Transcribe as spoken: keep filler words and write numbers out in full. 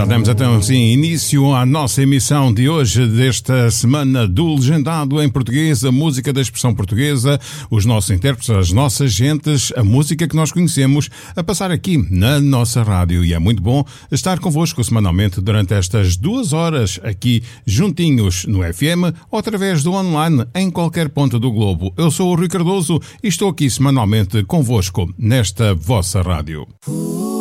damos então assim início à nossa emissão de hoje, desta semana do Legendado em Português, a música da expressão portuguesa, os nossos intérpretes, as nossas gentes, a música que nós conhecemos, a passar aqui na nossa rádio. E é muito bom estar convosco semanalmente durante estas duas horas aqui juntinhos no F M ou através do online em qualquer ponto do globo. Eu sou o Rui Cardoso e estou aqui semanalmente convosco nesta vossa rádio.